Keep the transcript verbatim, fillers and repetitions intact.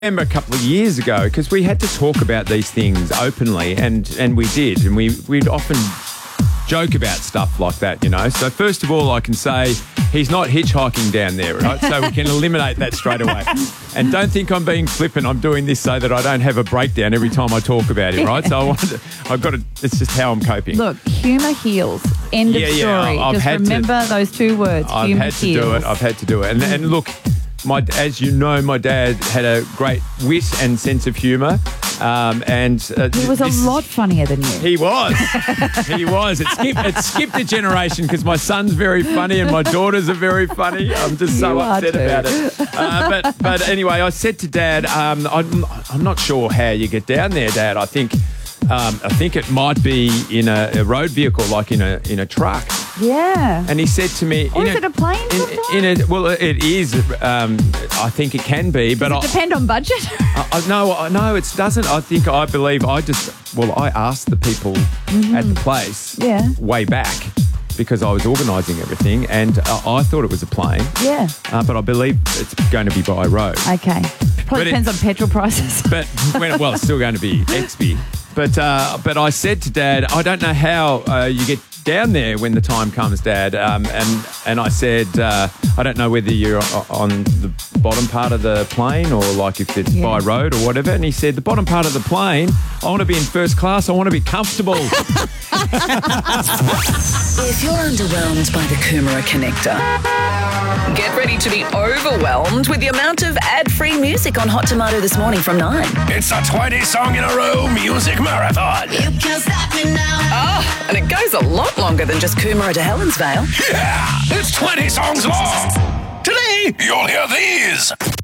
remember a couple of years ago, because we had to talk about these things openly, and, and we did, and we, we'd often joke about stuff like that, you know. So first of all, I can say he's not hitchhiking down there, right? So we can eliminate that straight away. And don't think I'm being flippant. I'm doing this so that I don't have a breakdown every time I talk about him, right? So I want to, I've got to, it's just how I'm coping. Look, humour heals. End Yeah, of yeah, story. I've Just had to- remember those two words. I've humour had to heals. do it. I've had to do it. And, and look, my as you know, my dad had a great wit and sense of humour. Um, and uh, He was a this- lot funnier than you. He was. He was. It skipped, it skipped a generation because my son's very funny and my daughters are very funny. I'm just so You are upset too. about it. Uh, but but anyway, I said to Dad, um, I'm, I'm not sure how you get down there, Dad. I think um, I think it might be in a, a road vehicle, like in a in a truck. Yeah. And he said to me, Or in is a- it a plane In, sometimes? in a, well, it is. Um, I think it can be, but Does it I, depend on budget? I, I, no, I- no, it doesn't. I think I believe I just well, I asked the people at the place Yeah. way back because I was organising everything, and uh, I thought it was a plane, Yeah. uh, but I believe it's going to be by road. Okay. Probably But it- depends on petrol prices. But when, well, it's still going to be X B. But uh, but I said to Dad, I don't know how uh, you get down there when the time comes, Dad. Um, and and I said, uh, I don't know whether you're o- on the bottom part of the plane or like if it's Yeah. by road or whatever. And he said, the bottom part of the plane, I want to be in first class. I want to be comfortable. If you're underwhelmed by the Coomera Connector, get ready to be overwhelmed with the amount of ad-free music on Hot Tomato this morning from nine. It's a twenty song in a row music marathon. You can't stop me now. Oh, and it goes a lot longer than just Coomera to Helensvale. Yeah, it's twenty songs long. Today, you'll hear these.